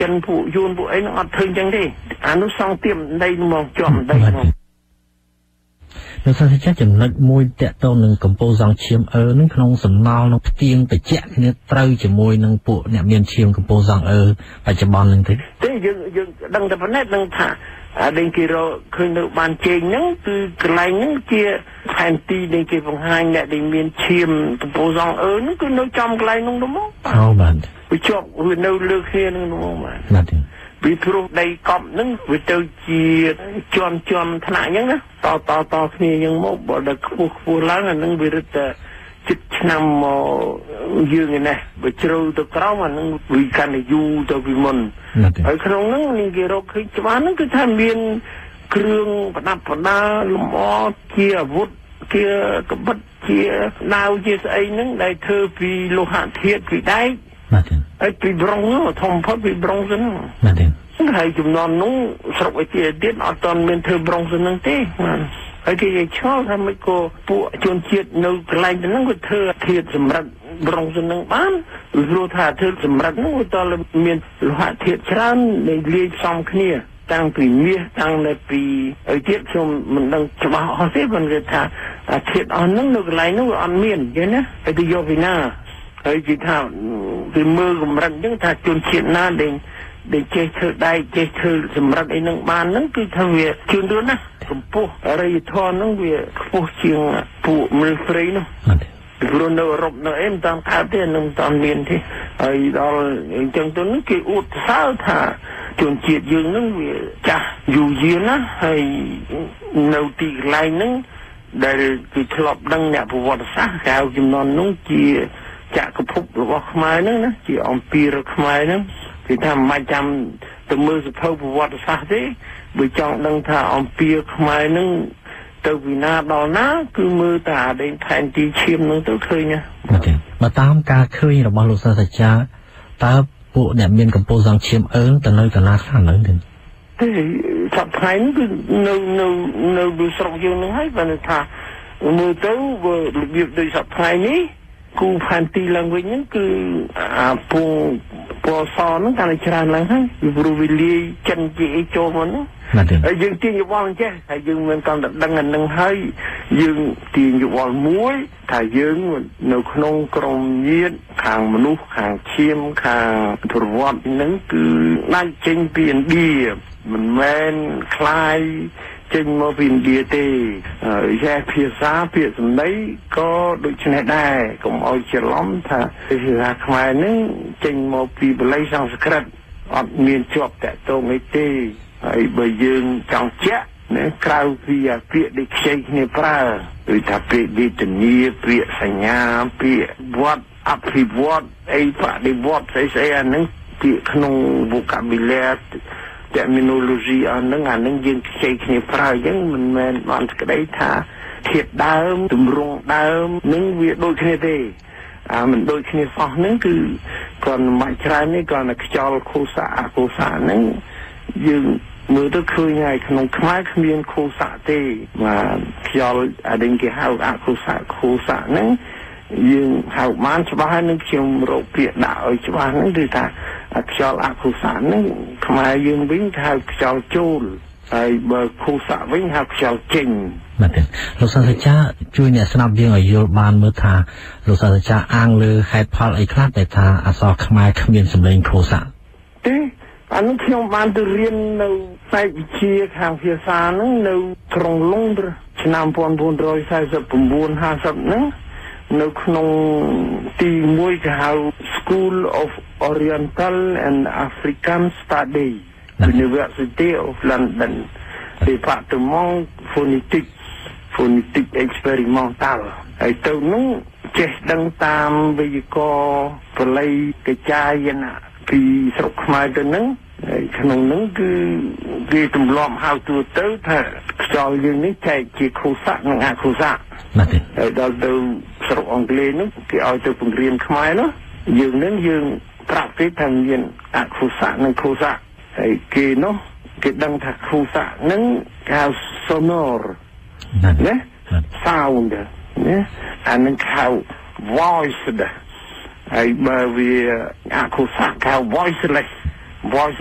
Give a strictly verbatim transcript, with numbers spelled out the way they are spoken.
ចិនពួកយួនពួកអីនឹងអត់ឃើញចឹងទេអានោះសង់ទៀមដីមកជាប់ដីមកលោកសាស្ត្រាចារ្យចំណុចមួយតកតងនឹងកម្ពុជាសង្ឈាមអឺនឹងក្នុងសំណល់នឹងផ្ទៀងបច្ចៈគ្នាត្រូវជាមួយនឹងពួកអ្នកមានឈាមកម្ពុជាសង្អឺបច្ចុប្បន្ននឹងទេទេយើងយើងដឹងតែប៉ុណ្ណេះនឹងថាអាដែលគេរកឃើញនៅបានជែងហ្នឹងគឺកន្លែងហ្នឹងជាផែនទីដែលគេបង្ហាញអ្នកដែលមានឈាមកម្ពុជាសង្អឺហ្នឹងគឺនៅចំកន្លែងហ្នឹងទៅមកអូបាទវាជាប់វានៅលើគ្នាហ្នឹងទៅមកបាទបាទពីព្រោះដីកប់ហ្នឹងវាទៅជាជាន់ជាន់ថ្នាក់អញ្ចឹងណាតតតគ្នាអញ្ចឹងមកបើដល់ខ្ពស់ខ្ពស់ឡើងអាហ្នឹងវារឹតតែជិតឆ្នាំមកយើងឯនេះបើជ្រៅទៅក្រោមអាហ្នឹងវាកាន់តែយូរទៅពីមុនហើយក្នុងហ្នឹងនេះគេរកឃើញច្បាស់ហ្នឹងគឺថាមានគ្រឿងប្រដាប់ប្រដាលម្អជាអាវុធជាកបិតជាដាវជាស្អីហ្នឹងដែលធ្វើពីលោហៈធាតុពីដែកបាទហើយពីប្រុងធំផុតពីប្រុងហ្នឹងបាទហើយចំនួននោះស្រុកឯទៀតទៀតអត់ទាន់មានធ្វើប្រុងហ្នឹងទេបាទហើយគេឆ្ងល់ថាមិនក៏ពួកជនជាតិនៅកន្លែងហ្នឹងក៏ធ្វើធាតុសម្រាប់ប្រុងហ្នឹងបានព្រោះថាធ្វើសម្រាប់ហ្នឹងតើមានលោហៈធាតុច្រើនដែលលាយផ្សំគ្នាតាំងពីមាសតាំងតែពីអីទៀតខ្ញុំមិនដឹងច្បាស់អស់ទេប៉ុន្តែថាធាតុអស់ហ្នឹងនៅកន្លែងហ្នឹងវាអត់មានអញ្ចឹងណាហើយទៅយកពីណាហើយគេថាគេមើលកម្រិតអញ្ចឹងថាជនជាតិណាដែលដែលចេះធ្វើដែកចេះធ្វើសម្រាប់អីហ្នឹងបានហ្នឹងគឺថាវាជឿនលឿនណាកម្ពស់អរិយធម៌ហ្នឹងវាខ្ពស់ជាងពួកមនុស្សព្រៃនោះព្រោះនៅអឺរ៉ុបនៅអីមិនតាមកើតទេនឹងមិនតាមមានទេហើយដល់អញ្ចឹងទៅនេះគេអួតសើថាជនជាតិយើងហ្នឹងវាចាស់យូរយារណាហើយនៅទីកន្លែងហ្នឹងដែលគេធ្លាប់ដឹងអ្នកប្រវត្តិសាស្ត្រកៅចំនួននោះជាចក្រភពរបស់ខ្មែរហ្នឹងណាជាអំពីរខ្មែរហ្នឹងគេថាមិនចាំទៅមើលសភៅប្រវត្តិសាស្ត្រទេបើចង់ដឹងថាអំពីខ្មែរហ្នឹងទៅពីណាដល់ណាគឺមើលតាដេញផែនទីឈាមហ្នឹងទៅឃើញណាបើតាមការឃើញរបស់លោកសាស្ត្រាចារ្យតើពួកអ្នកមានកម្ពុជាសង្ឈាមអឺទៅនៅកន្លែងខ្លះនៅទេទេសប្តាហ៍គឺនៅនៅនៅពីស្រុកយើងហ្នឹងហើយបើថាមើលទៅវារបៀបដូចសប្តាហ៍នេះគូផែនទីឡើងវិញហ្នឹងគឺអាពងពណ៌សហ្នឹងកាន់តែច្រើនឡើងហើយព្រោះវាលាយចិនជាអីចូលមកហ្នឹងហើយយើងទាញយោបល់អញ្ចេះហើយយើងមិនកាន់តែដឹងអានឹងហើយយើងទាញយោបល់មួយថាយើងនៅក្នុងក្រុមញាតិខាងមនុស្សខាងឈាមខាងប្រវត្តិហ្នឹងគឺដាច់ចេញពីឥណ្ឌាមិនមែនคล้ายចេញមកពីឥណ្ឌាទេហើយភាសាពាក្យសម្ដីក៏ដូចនេះដែរកុំឲ្យច្រឡំថាភាសាខ្មែរហ្នឹងចេញមកពីបាលីសំស្ក្រឹតអត់មានជាប់តាក់ទងអីទេហើយបើយើងចង់ជាក់ណាក្រៅពីពាក្យដែលខ្ចីគ្នាប្រើដូចថាពាក្យវេទនាពាក្យសញ្ញាពាក្យវត្តអភិវឌ្ឍអីបដិវត្តស្អីស្អីអាហ្នឹងពាក្យក្នុង vocabulary terminology អាហ្នឹងអាហ្នឹងយើងខ្ចីគ្នាប្រើអញ្ចឹងមិនមែនបានស្ដីថាធាតុដើមទម្រង់ដើមនឹងវាដូចគ្នាទេអាមិនដូចគ្នាសោះហ្នឹងគឺគាត់មិនច្រើននេះគាត់តែខ្យល់ខូសាអកូសាហ្នឹងយើងមើលទៅឃើញហើយក្នុងខ្មែរគ្មានខូសាទេបាទខ្យល់អានេះគេហៅអកូសាខូសាហ្នឹងយើងហៅបានច្បាស់ហើយនឹងខ្ញុំរកពាក្យដាក់ឲ្យច្បាស់ហ្នឹងគឺថាខ្យល់អកុសលហ្នឹងខ្មែរយើងវិញហៅខ្យល់ចូលហើយបើខុសៈវិញហៅខ្យល់ចេញបាទលោកសាស្ត្រាចារ្យជួយអ្នកស្ដាប់យើងឲ្យយល់បានមើលថាលោកសាស្ត្រាចារ្យអាងលើហេតុផលអីខ្លះដែលថាអក្សរខ្មែរគ្មានសម្លេងខុសៈទេអានោះខ្ញុំបានទៅរៀននៅផ្នែកវិទ្យាខាងភាសាហ្នឹងនៅក្រុងឡុងឌឺឆ្នាំnineteen forty-nine 50ហ្នឹងនៅក្នុងទីមួយគេហៅ School of Oriental and African Studies University of London Department Phonetics Phonetics Experimental ហើយទៅនោះចេះដឹងតាមវេយ្យាករណ៍បាលីកិច្ចាយនៈពីស្រុកខ្មែរទៅហ្នឹងហើយក្នុងហ្នឹងគឺគេទម្លាប់ហៅទូទៅថាខ្យល់យើងនេះចែកជាខុសៈនិងអខុសៈបាទហើយដល់ទៅស្រុកអង់គ្លេសនោះគេឲ្យទៅបង្រៀនខ្មែរនោះយើងនឹងយើងប្រាប់គេថាមានអខុសៈនិងខុសៈហើយគេនោះគេដឹងថាខុសៈនឹងគេហៅ sonor ណា sound ណាអានឹងហៅ voice ដែរហើយបើវាអខុសៈគេហៅ voiceless voice